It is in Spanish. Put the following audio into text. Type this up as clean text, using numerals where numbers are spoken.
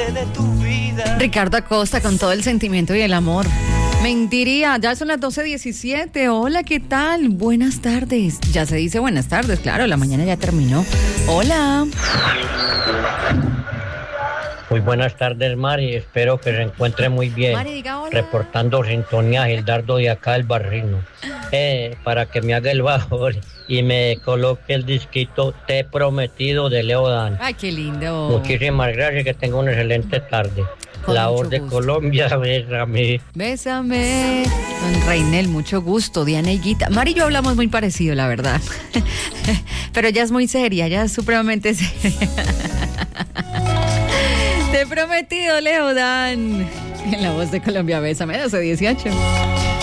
parte de tu vida. Ricardo Acosta con todo el sentimiento y el amor. Mentiría, ya son las 12:17. Hola, ¿qué tal? Buenas tardes. Ya se dice buenas tardes, claro, la mañana ya terminó. Hola. Muy buenas tardes, Mari. Espero que se encuentre muy bien. Mari, diga hola. Reportando sintonía, Gildardo de acá, el Barrino. Para que me haga el favor y me coloque el disquito Te he prometido de Leo Dan. Ay, qué lindo. Muchísimas gracias, que tenga una excelente tarde. Con La mucho voz de gusto. Colombia, bésame. Bésame. Don Reinel, mucho gusto. Diana y Guita. Mari y yo hablamos muy parecido, la verdad. Pero ella es muy seria, ella es supremamente seria. Te he prometido, Leo Dan. En la voz de Colombia, bésame, 12:18.